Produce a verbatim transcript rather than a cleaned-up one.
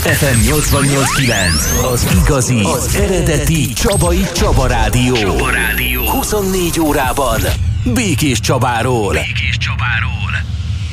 ef em nyolcvannyolc kilenc, az igazi, az eredeti Csabai Csaba Rádió. Csaba Rádió. huszonnégy órában Békés Csabáról. Békés Csabáról.